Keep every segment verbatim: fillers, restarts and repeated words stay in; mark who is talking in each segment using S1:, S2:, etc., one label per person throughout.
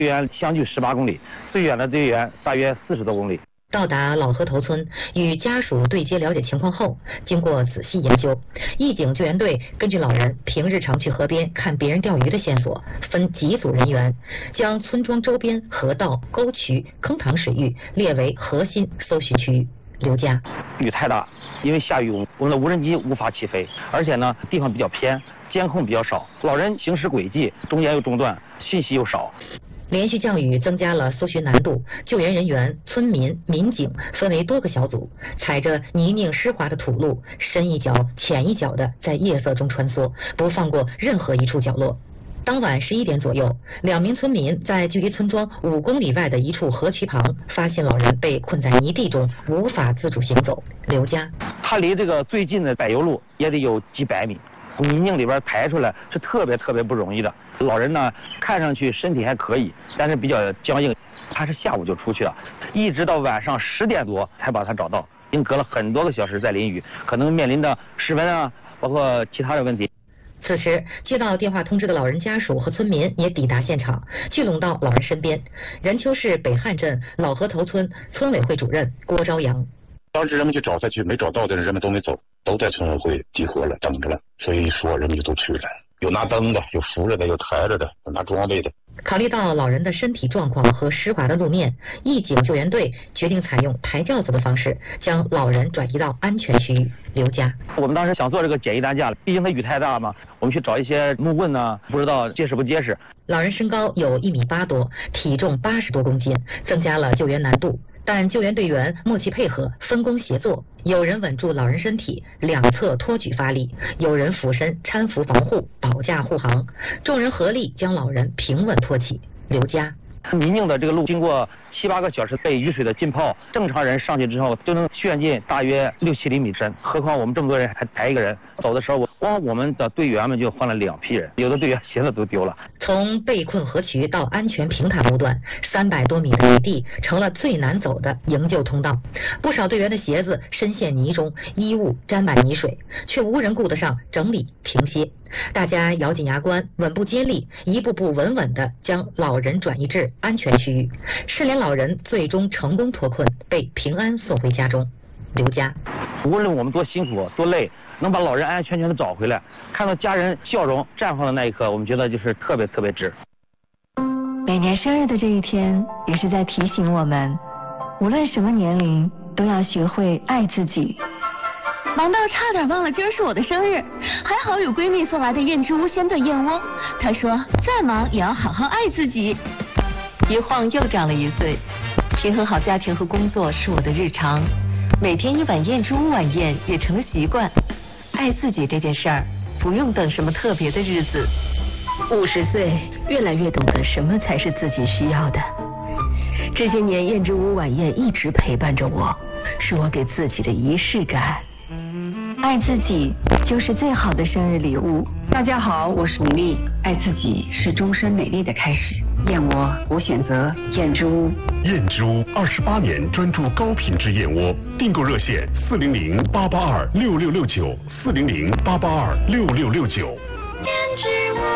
S1: 队员相距十八公里，最远的队员大约四十多公里。
S2: 到达老河头村，与家属对接了解情况后，经过仔细研究，义警救援队根据老人平日常去河边看别人钓鱼的线索，分几组人员，将村庄周边河道、沟渠、坑塘水域列为核心搜寻区域。刘佳，
S1: 雨太大，因为下雨，我们的无人机无法起飞，而且呢地方比较偏，监控比较少，老人行驶轨迹中间又中断，信息又少。
S2: 连续降雨增加了搜寻难度，救援人员、村民、民警分为多个小组，踩着泥泞湿滑的土路，深一脚浅一脚的在夜色中穿梭，不放过任何一处角落。当晚十一点左右，两名村民在距离村庄五公里外的一处河渠旁，发现老人被困在泥地中，无法自主行走。刘佳，
S1: 他离这个最近的柏油路也得有几百米，泥泞里边抬出来是特别特别不容易的。老人呢，看上去身体还可以，但是比较僵硬。他是下午就出去了，一直到晚上十点多才把他找到，已经隔了很多个小时在淋雨，可能面临的失温啊，包括其他的问题。
S2: 此时，接到电话通知的老人家属和村民也抵达现场，聚拢到老人身边。任丘市北汉镇老河头村村委会主任郭朝阳，
S3: 当时人们去找他去，没找到的人们都没走，都在村委会集合了，等着了。所以说，人们就都去了，有拿灯的，有扶着的，有抬着的，有拿装备的。
S2: 考虑到老人的身体状况和湿滑的路面，义警救援队决定采用抬轿子的方式，将老人转移到安全区域。刘佳，
S1: 我们当时想做这个简易担架，毕竟它雨太大嘛，我们去找一些木棍呢，不知道结实不结实。
S2: 老人身高有一米八多，体重八十多公斤，增加了救援难度。但救援队员默契配合，分工协作，有人稳住老人身体，两侧托举发力，有人俯身搀扶防护，保驾护航，众人合力将老人平稳托起。刘佳，
S1: 泥泞的这个路经过七八个小时被雨水的浸泡，正常人上去之后就能陷进大约六七厘米深，何况我们这么多人还抬一个人。走的时候，光我们的队员们就换了两批人，有的队员鞋子都丢了。
S2: 从被困河渠到安全平坦路段，三百多米的泥地成了最难走的营救通道。不少队员的鞋子深陷泥中，衣物沾满泥水，却无人顾得上整理停歇。大家咬紧牙关，稳步接力，一步步稳稳地将老人转移至安全区域。失联老人最终成功脱困，被平安送回家中。刘佳，
S1: 无论我们多辛苦多累，能把老人安安全全的找回来，看到家人笑容绽放的那一刻，我们觉得就是特别特别值。
S4: 每年生日的这一天，也是在提醒我们，无论什么年龄，都要学会爱自己。
S5: 忙到差点忘了今儿是我的生日，还好有闺蜜送来的燕之屋鲜炖燕窝。她说再忙也要好好爱自己。
S6: 一晃又长了一岁，平衡好家庭和工作是我的日常，每天一碗燕之屋晚宴也成了习惯。爱自己这件事儿，不用等什么特别的日子。
S7: 五十岁，越来越懂得什么才是自己需要的。这些年燕之屋晚宴一直陪伴着我，是我给自己的仪式感。
S4: 爱自己就是最好的生日礼物。
S8: 大家好，我是米粒。爱自己是终身美丽的开始。燕窝，我选择燕之屋。
S9: 燕之屋二十八年专注高品质燕窝，订购热线四零零八八二六六六九四零零八八二六六六九。
S5: 燕之屋。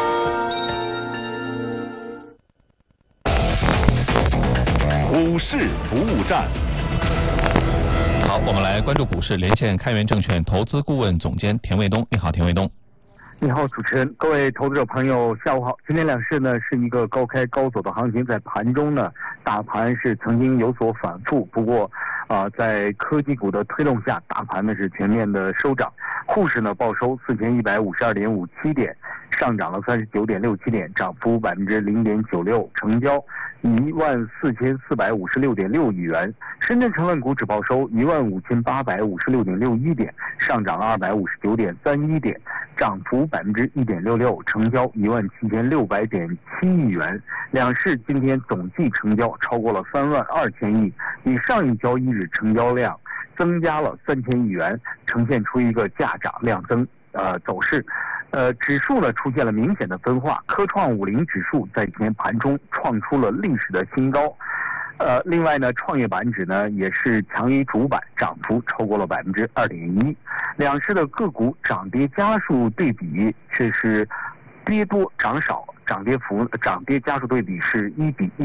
S9: 股市服务站。
S10: 好，我们来关注股市，连线开源证券投资顾问总监田卫东。你好，田卫东。
S11: 你好，主持人，各位投资者朋友，下午好。今天两市呢是一个高开高走的行情，在盘中呢，大盘是曾经有所反复，不过啊、呃，在科技股的推动下，大盘呢是全面的收涨。沪市呢报收四千一百五十二点五七点，上涨了三十九点六七点，涨幅百分之零点九六，成交一万四千四百五十六点六亿元。深圳成分股指报收一万五千八百五十六点六一点，上涨了二百五十九点三一点，涨幅百分之一点六六，成交一万七千六百点七亿元。两市今天总计成交超过了三万二千亿，比上一交易日成交量增加了三千亿元，呈现出一个价涨量增呃走势。呃，指数呢出现了明显的分化，科创五零指数在今天盘中创出了历史的新高。呃，另外呢，创业板指呢也是强于主板，涨幅超过了百分之二点一。两市的个股涨跌家数对比却是跌多涨少， 涨跌幅涨跌家数对比是一比一。